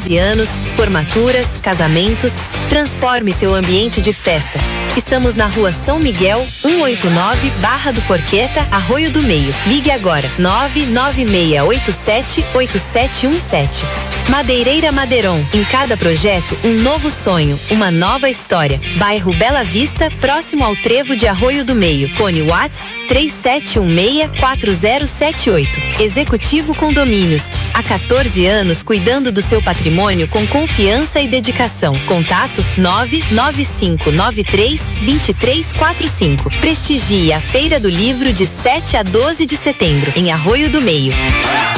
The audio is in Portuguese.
15 anos, formaturas, casamentos. Transforme seu ambiente de festa. Estamos na Rua São Miguel, 189, Barra do Forqueta, Arroio do Meio. Ligue agora, 99687-8717. Madeireira Madeiron. Em cada projeto, um novo sonho, uma nova história. Bairro Bela Vista, próximo ao trevo de Arroio do Meio. Fone Whats 37164078. Executivo Condomínios. Há 14 anos cuidando do seu patrimônio com confiança e dedicação. Contato 99593-2345. Prestigie a Feira do Livro de 7 a 12 de setembro, em Arroio do Meio.